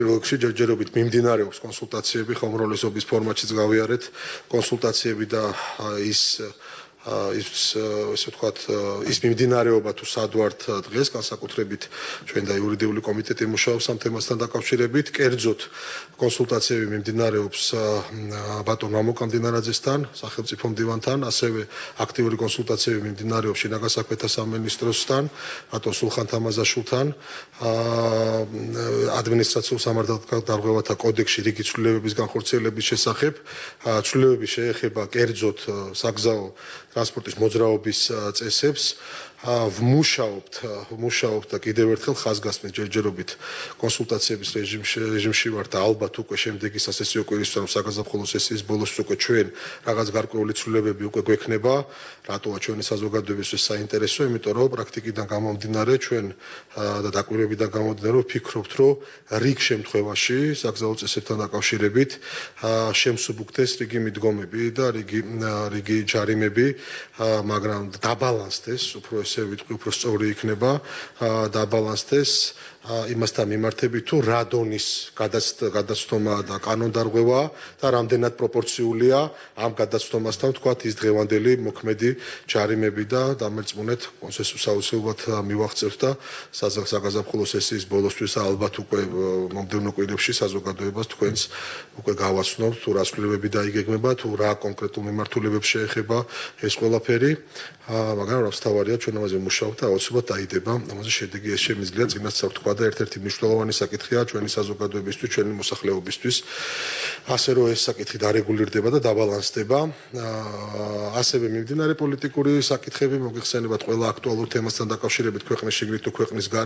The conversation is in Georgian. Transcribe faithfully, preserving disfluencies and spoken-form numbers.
როლში ჯერჯერობით მიმდინარეობს კონსულტაციები, ხომროლისობის ფორმატშიც გავიარეთ კონსულტაციები და ის ის ესე ვთქვათ ის მიმდინარეობა თუ სად ვართ დღეს განსაკუთრებით ჩვენ და იურიდიული კომიტეტი მუშაობს ამ თემასთან დაკავშირებით. კერძოდ კონსულტაციები მიმდინარეობს ბატონ მამუკ ამდინარაძესთან, სახელმწიფო მდივანთან, ასევე აქტიური კონსულტაციები მიმდინარეობს შინაგან საქმეთა სამინისტროსთან, ბატონ სულხან თამაზაშვილთან, ადმინისტრაციულ სამართალდარღვევათა კოდექსში რიგი ცვლილებების განხორციელების შესახებ. ცვლილებები შეეხება კერძოდ საგზაო ტრანსპორტის მოძრაობის წესებს. ვმუშაობთ, ვმუშაობთ და კიდევ ერთხელ ხაზგასმით ჯერჯერობით კონსულტაციების რეჟიმში რეჟიმში ვართ და ალბათ უკვე შემდეგი სასესიო კვირისთან საგაზაფხულო სესიის ბოლოს უკვე ჩვენ რაღაც გარკვეული ცვლილებები უკვე გვექნება. რატოა ჩვენი საზოგადოებისთვის საინტერესო, იმიტომ რომ პრაქტიკიდან გამომდინარე ჩვენ და დაკვირვებიდან გამომდინარე ვფიქრობთ, რომ რიგ შემთხვევაში საგზაო წესებთან დაკავშირებით შემსუბუქდეს რიგი მიდგომები და რიგი რიგი ჯარიმები, მაგრამ დაბალანსდეს უფრო ესე ვიტყვი, უფრო სწორი იქნება დაბალანსდეს იმასთან მიმართებით თუ რა დონის გადაცდომა და კანონდარღვევა და რამდენად პროპორციულია ამ გადაცდომასთან თქვათ ის დღევანდელი მოქმედი ჯარიმები და დამერწმუნეთ კონსენსუსს აუცილებლად მივახცევთ და საგაზაფხულო სესიის ბოლოსთვის ალბათ უკვე მომდევნო კვირებში საზოგადოებას თქვენს უკვე გავაცნობთ თუ რა ცვლილებები დაიგეგმება თუ რა კონკრეტულ მიმართულებებს შეეხება ეს ყველაფერი, მაგრამ რასთავარია ჩვენ ამაზე ვმუშაობთ და აუცილებლად დაიდება ამაზე შედეგი. ეს შემიძლია წინასწარ ვთქვა და ერთ-ერთი მნიშვნელოვანი საკითხია ჩვენი საზოგადოებისთვის, ჩვენი მოსახლეობისთვის, ასე რომ ეს საკითხი დარეგულირდება და დაბალანსდება. ასევე მიმდინარე პოლიტიკური საკითხები მოგიხსენებათ ყველა აქტუალურ თემასთან დაკავშირებით ქვეყნის შიგნით თუ ქვეყნის გარეთ.